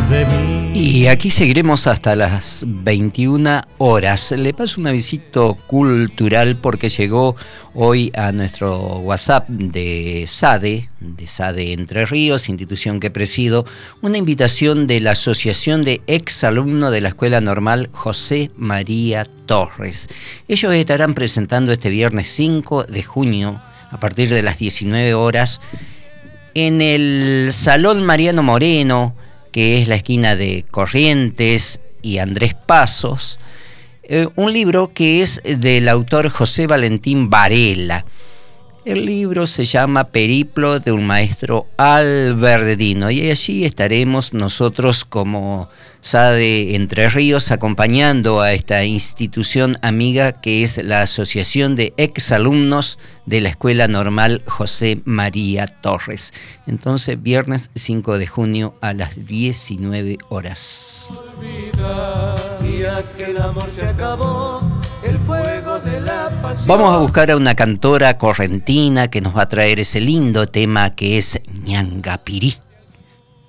de mí. Y aquí seguiremos hasta las 21 horas. Le paso un avisito cultural porque llegó hoy a nuestro WhatsApp de SADE Entre Ríos, institución que presido, una invitación de la Asociación de Exalumnos de la Escuela Normal José María Torres. Ellos estarán presentando este viernes 5 de junio, a partir de las 19 horas, en el Salón Mariano Moreno, que es la esquina de Corrientes y Andrés Pasos, un libro que es del autor José Valentín Varela. El libro se llama Periplo de un maestro albertino, y allí estaremos nosotros como SADE Entre Ríos acompañando a esta institución amiga que es la Asociación de Exalumnos de la Escuela Normal José María Torres. Entonces, viernes 5 de junio a las 19 horas. Y aquel amor se acabó, el fuego de la pasión. Vamos a buscar a una cantora correntina que nos va a traer ese lindo tema que es Ñangapirí.